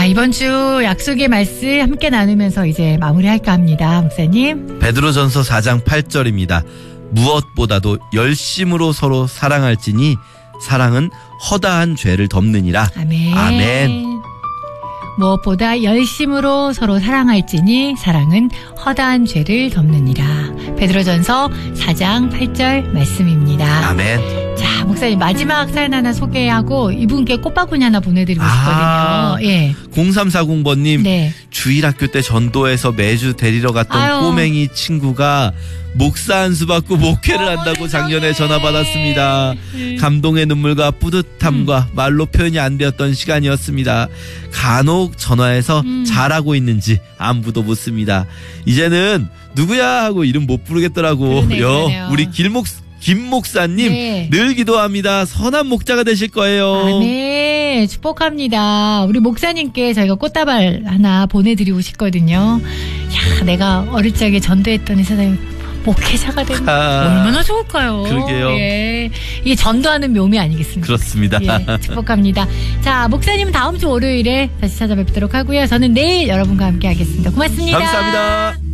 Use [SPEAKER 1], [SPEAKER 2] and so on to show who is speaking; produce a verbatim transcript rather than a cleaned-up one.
[SPEAKER 1] 이번 주 약속의 말씀 함께 나누면서 이제 마무리할까 합니다. 목사님.
[SPEAKER 2] 베드로전서 사 장 팔 절입니다. 무엇보다도 열심으로 서로 사랑할지니 사랑은 허다한 죄를 덮느니라.
[SPEAKER 1] 아멘.
[SPEAKER 2] 아멘.
[SPEAKER 1] 무엇보다 열심으로 서로 사랑할지니 사랑은 허다한 죄를 덮느니라. 베드로전서 사 장 팔 절 말씀입니다.
[SPEAKER 2] 아멘.
[SPEAKER 1] 자, 목사님 마지막 사연 하나 소개하고 이분께 꽃바구니 하나 보내드리고
[SPEAKER 2] 아,
[SPEAKER 1] 싶거든요. 예.
[SPEAKER 2] 공삼사공 번님
[SPEAKER 1] 네.
[SPEAKER 2] 주일학교 때 전도에서 매주 데리러 갔던
[SPEAKER 1] 아유.
[SPEAKER 2] 꼬맹이 친구가 목사 안수 받고 목회를
[SPEAKER 1] 어머,
[SPEAKER 2] 한다고
[SPEAKER 1] 세상에.
[SPEAKER 2] 작년에 전화 받았습니다.
[SPEAKER 1] 음.
[SPEAKER 2] 감동의 눈물과 뿌듯함과 말로 표현이 안 되었던 시간이었습니다. 간혹 전화해서
[SPEAKER 1] 음.
[SPEAKER 2] 잘하고 있는지 안부도 묻습니다. 이제는 누구야 하고 이름 못 부르겠더라고요.
[SPEAKER 1] 그러네, 그러네요.
[SPEAKER 2] 우리 길목 김 목사님
[SPEAKER 1] 네.
[SPEAKER 2] 늘 기도합니다. 선한 목자가 되실 거예요.
[SPEAKER 1] 아멘. 축복합니다. 우리 목사님께 저희가 꽃다발 하나 보내드리고 싶거든요. 야, 내가 어릴 적에 전도했더니 세상에 목회자가 되면
[SPEAKER 2] 아,
[SPEAKER 1] 얼마나 좋을까요?
[SPEAKER 2] 그러게요.
[SPEAKER 1] 예. 이게 전도하는 묘미 아니겠습니까?
[SPEAKER 2] 그렇습니다.
[SPEAKER 1] 예, 축복합니다. 자, 목사님 다음 주 월요일에 다시 찾아뵙도록 하고요. 저는 내일 여러분과 함께 하겠습니다. 고맙습니다.
[SPEAKER 2] 감사합니다.